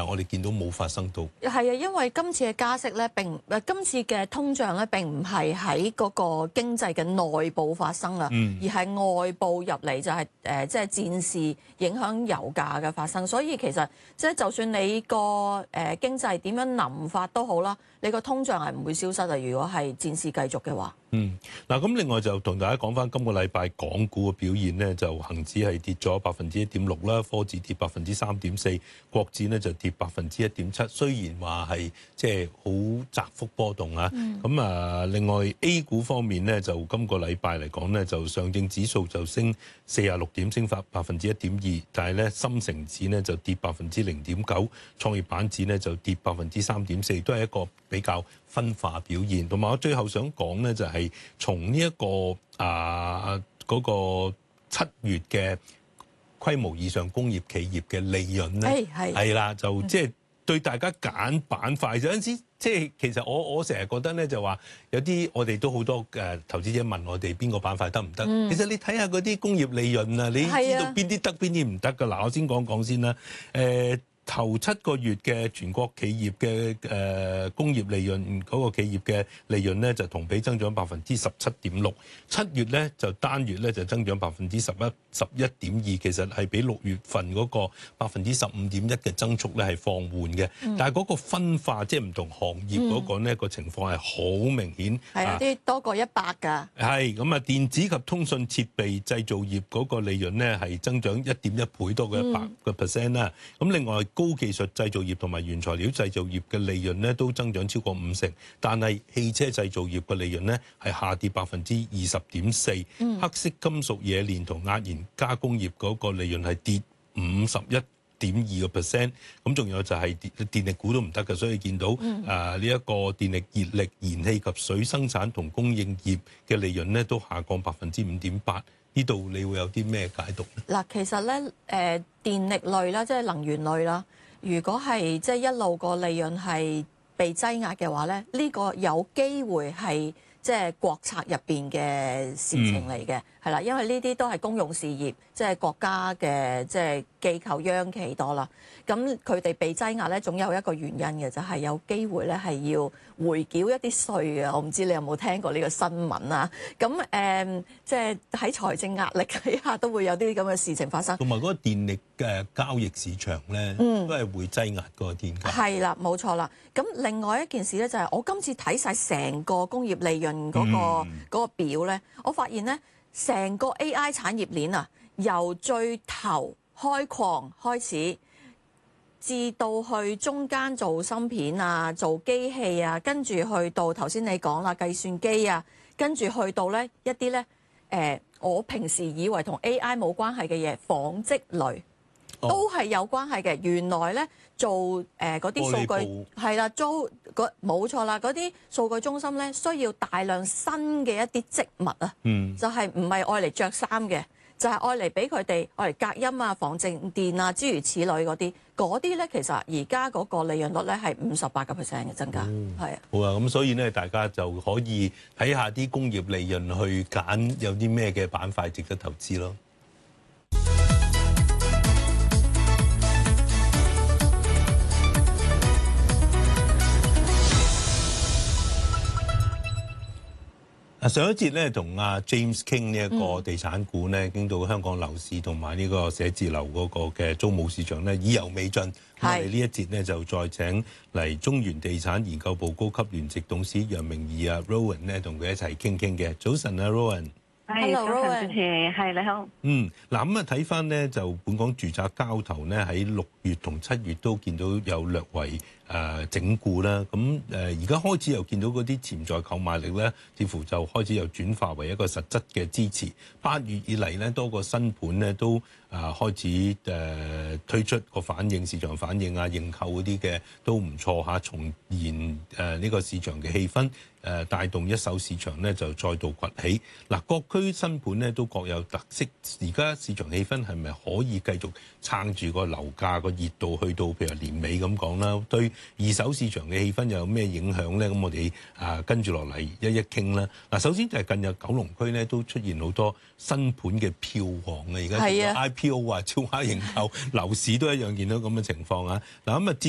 但係我哋見到冇發生到。 係啊，因為今次嘅加息咧，今次嘅通脹咧並唔係喺嗰個經濟嘅內部發生啊，而係外部入嚟就係即係戰事影響油價嘅發生。所以其實即係就算你個經濟點樣臨發都好啦，你個通脹係唔會消失啊。如果係戰事繼續嘅話。 嗱咁另外就同大家講翻今個禮拜港股嘅表現呢，就恒指係跌咗1.6%啦，科指跌3.4%，國指呢就跌1.7%。雖然話係即係好窄幅波動啊，咁另外 A 股方面呢，就今個禮拜嚟講呢，就上證指數就升46點，升發1.2%，但係咧深成指呢就跌0.9%，創業板指呢就跌3.4%，都係一個比較分化表現。同埋我最後想講呢，就係從呢一個嗰個7月嘅規模以上工業企業嘅利潤咧，係啦，就即係對大家揀板塊有陣時，即係其實我成日覺得咧，就話有啲我哋都好多投資者問我哋邊個板塊得唔得？其實你睇下嗰啲工業利潤啊，你知道邊啲得邊啲唔得㗎。嗱，我先講先啦，頭7個月嘅全國企業嘅工業利潤嗰個企業嘅利潤咧，就同比增長17.6%。7月咧就單月咧就增長11.2%，其實係比6月份嗰個15.1%嘅增速咧係放緩嘅。但係嗰個分化即係唔同行業嗰個呢個情況係好明顯。 係有啲多過100㗎。係咁啊，電子及通訊設備製造業嗰個利潤咧係增長1.1倍多過100%啦。咁另外高技術製造業同埋原材料製造業嘅利潤咧都增長超過50%，但係汽車製造業嘅利潤咧係下跌20.4%。黑色金屬冶煉同壓延加工業嗰個利潤係跌51.2%。咁仲有就係電力股都唔得嘅，所以見到呢一個電力、熱力、燃氣及水生產同供應業嘅利潤咧都下降5.8%。呢度你會有啲咩解讀咧？ 嗱，其實咧電力類啦，即係能源類啦，如果係即係一路個利潤係被擠壓嘅話咧，呢個有機會係即係國策入邊嘅事情嚟嘅，係啦，因為呢啲都係公用事業，即係國家嘅即係機構央企多啦。咁佢哋被擠壓咧，總有一個原因嘅，就係有機會咧係要回繳一啲稅嘅。我唔知你有冇聽過呢個新聞啊？咁即係喺財政壓力底下都會有啲咁嘅事情發生。 同埋嗰個電力嘅交易市場咧，都係會擠壓嗰個電價。 係啦，冇錯啦。咁另外一件事咧，就係我今次睇晒成個工業利潤嗰個表咧，我發現咧成個 AI 產業鏈啊，由最頭開礦開始，至到去中間做芯片啊、做機器啊，跟住去到頭先你講啦，計算機啊，跟住去到咧一啲咧我平時以為同 AI 冇關係嘅嘢，紡織類都係有關係嘅。原來咧做嗰啲數據係啦，冇錯啦，嗰啲數據中心咧需要大量新嘅一啲織物啊，就係唔係愛嚟着衫嘅。就係愛嚟俾佢哋愛嚟隔音啊、防靜電啊，諸如此類嗰啲咧，其實而家嗰個利潤率咧係58%嘅增加，係啊。 好啊，咁所以咧，大家就可以睇下啲工業利潤去揀有啲咩嘅板塊值得投資咯。上一節咧同阿 James 傾呢一個地產股咧，傾到香港樓市同埋呢個寫字樓嗰個嘅租務市場咧，意猶未盡。我哋呢一節咧就再請嚟中原地產研究部高級聯席董事楊明儀啊 Rowan 咧，同佢一齊傾傾嘅。早晨啊 Rowan。 Hello Rowan。 係你好。 嗱咁啊睇翻咧就本港住宅交投咧喺6月同7月都見到有略為整固啦，咁而家開始又見到嗰啲潛在購買力咧，似乎就開始又轉化為一個實質嘅支持。8月以嚟咧，多個新盤咧都開始推出個反應，市場反應啊，認購嗰啲嘅都唔錯嚇，重燃呢個市場嘅氣氛，帶動一手市場咧就再度崛起。嗱，各區新盤咧都各有特色，而家市場氣氛係咪可以繼續撐住個樓價個熱度去到譬如年尾咁講啦？對二手市場嘅氣氛又有咩影響咧？咁我哋跟住落嚟一傾啦。嗱，首先就係近日九龍區咧都出現好多新盤嘅票王啊！而家 IPO 啊，超額認購，樓市都一樣見到咁嘅情況啊！嗱咁啊，截